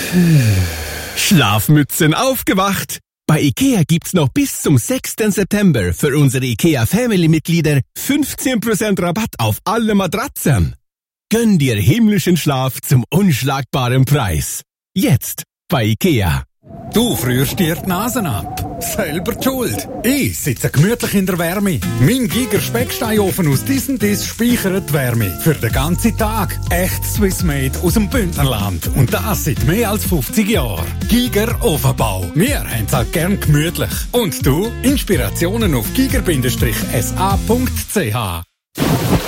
Schlafmützen aufgewacht! Bei IKEA gibt's noch bis zum 6. September für unsere IKEA Family-Mitglieder 15% Rabatt auf alle Matratzen. Gönn dir himmlischen Schlaf zum unschlagbaren Preis. Jetzt bei IKEA. Du frierst dir die Nase ab. Selber die Schuld. Ich sitze gemütlich in der Wärme. Mein Giger Specksteinofen aus Dies speichert die Wärme. Für den ganzen Tag. Echt Swissmade aus dem Bündnerland. Und das seit mehr als 50 Jahren. Giger Ofenbau. Wir haben es halt gern gemütlich. Und du? Inspirationen auf giger-sa.ch